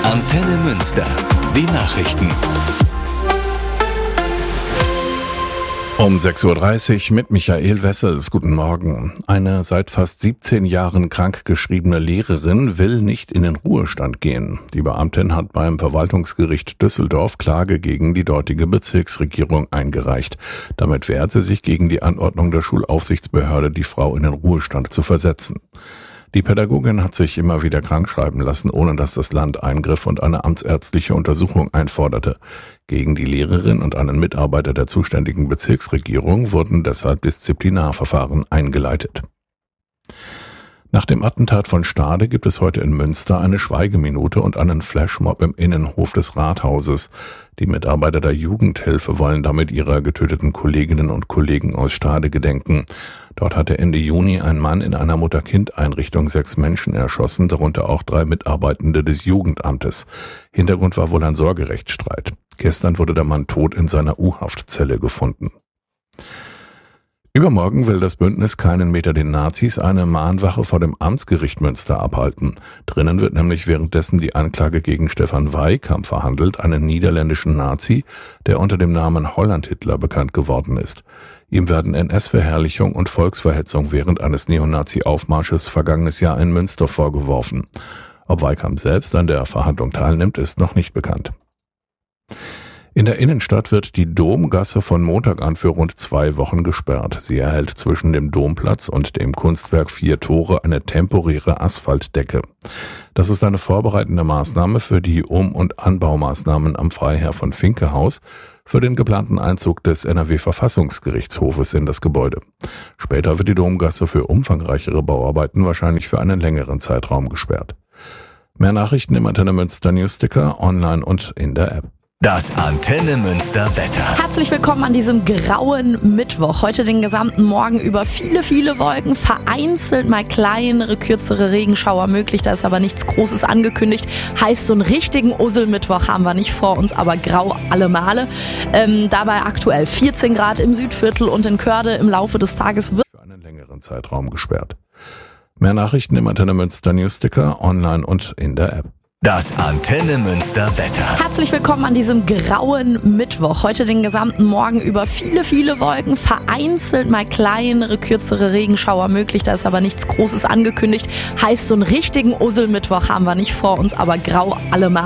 Antenne Münster. Die Nachrichten. Um 6.30 Uhr mit Michael Wessels. Guten Morgen. Eine seit fast 17 Jahren krankgeschriebene Lehrerin will nicht in den Ruhestand gehen. Die Beamtin hat beim Verwaltungsgericht Düsseldorf Klage gegen die dortige Bezirksregierung eingereicht. Damit wehrt sie sich gegen die Anordnung der Schulaufsichtsbehörde, die Frau in den Ruhestand zu versetzen. Die Pädagogin hat sich immer wieder krankschreiben lassen, ohne dass das Land eingriff und eine amtsärztliche Untersuchung einforderte. Gegen die Lehrerin und einen Mitarbeiter der zuständigen Bezirksregierung wurden deshalb Disziplinarverfahren eingeleitet. Nach dem Attentat von Stade gibt es heute in Münster eine Schweigeminute und einen Flashmob im Innenhof des Rathauses. Die Mitarbeiter der Jugendhilfe wollen damit ihrer getöteten Kolleginnen und Kollegen aus Stade gedenken. Dort hatte Ende Juni ein Mann in einer Mutter-Kind-Einrichtung 6 Menschen erschossen, darunter auch 3 Mitarbeitende des Jugendamtes. Hintergrund war wohl ein Sorgerechtsstreit. Gestern wurde der Mann tot in seiner U-Haftzelle gefunden. Übermorgen will das Bündnis Keinen Meter den Nazis eine Mahnwache vor dem Amtsgericht Münster abhalten. Drinnen wird nämlich währenddessen die Anklage gegen Stefan Weikamp verhandelt, einen niederländischen Nazi, der unter dem Namen Holland-Hitler bekannt geworden ist. Ihm werden NS-Verherrlichung und Volksverhetzung während eines Neonazi-Aufmarsches vergangenes Jahr in Münster vorgeworfen. Ob Weikamp selbst an der Verhandlung teilnimmt, ist noch nicht bekannt. In der Innenstadt wird die Domgasse von Montag an für rund 2 Wochen gesperrt. Sie erhält zwischen dem Domplatz und dem Kunstwerk 4 Tore eine temporäre Asphaltdecke. Das ist eine vorbereitende Maßnahme für die Um- und Anbaumaßnahmen am Freiherr von Finkehaus für den geplanten Einzug des NRW-Verfassungsgerichtshofes in das Gebäude. Später wird die Domgasse für umfangreichere Bauarbeiten wahrscheinlich für einen längeren Zeitraum gesperrt. Mehr Nachrichten im Antenne Münster Newsticker, online und in der App. Das Antenne Münster Wetter. Herzlich willkommen an diesem grauen Mittwoch. Heute den gesamten Morgen über viele Wolken, vereinzelt mal kleinere, kürzere Regenschauer möglich. Da ist aber nichts Großes angekündigt. Heißt, so einen richtigen Usselmittwoch haben wir nicht vor uns, aber grau alle Male. Dabei aktuell 14 Grad im Südviertel und in Körde. Im Laufe des Tages wird für einen längeren Zeitraum gesperrt. Mehr Nachrichten im Antenne Münster Newsticker, online und in der App. Das Antenne Münster Wetter. Herzlich willkommen an diesem grauen Mittwoch. Heute den gesamten Morgen über viele Wolken, vereinzelt mal kleinere, kürzere Regenschauer möglich. Da ist aber nichts Großes angekündigt. Heißt, so einen richtigen Usselmittwoch haben wir nicht vor uns, aber grau alle Male.